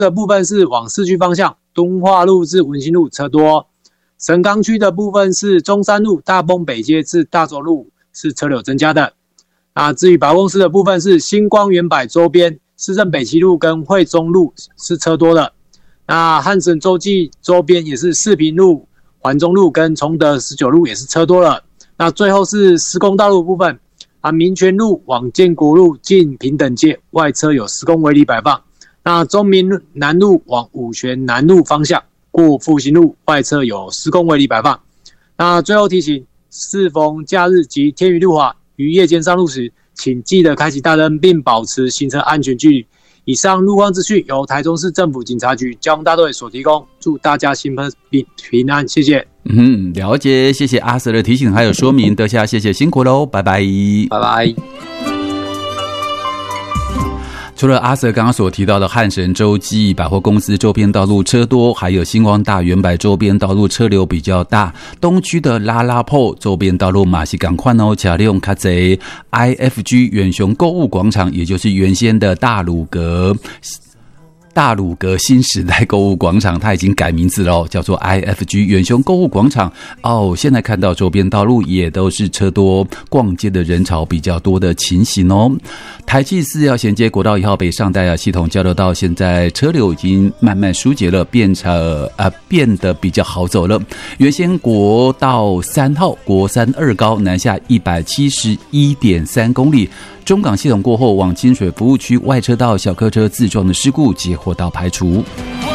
的部分是往市区方向，敦化路至文心路车多。神冈区的部分是中山路、大丰北街至大洲路是车流增加的。那至于百货公司的部分是星光原百周边、市政北七路跟惠中路是车多的。那汉神洲际周边也是四平路、环中路跟崇德19路也是车多了。那最后是施工道路的部分，民权路往建国路近平等街外侧有施工围篱摆放。那中民南路往五权南路方向过复兴路外侧有施工围篱摆放。那最后提醒，适逢假日及天雨路滑，于夜间上路时，请记得开启大灯并保持行车安全距离。以上路况资讯由台中市政府警察局交通大队所提供，祝大家新婚平安，谢谢。 了解，谢谢阿 Sir 的提醒还有说明，德夏谢谢辛苦喽，拜拜， 拜拜。 除了阿 Sir 刚刚所提到的汉神洲际百货公司周边道路车多，还有星光大圆柏周边道路车流比较大，东区的拉拉铺周边道路嘛是赶快哦，车流较多。IFG 远雄购物广场，也就是原先的大鲁阁新时代购物广场，它已经改名字了，叫做 IFG 远雄购物广场。现在看到周边道路也都是车多，逛街的人潮比较多的情形哦。台七4要衔接国道1号北上戴尔系统交流道，现在车流已经慢慢疏解了，变得比较好走了。原先国道3号国三2高南下171.3公里。中港系统过后，往清水服务区外车道小客车自撞的事故皆获到排除。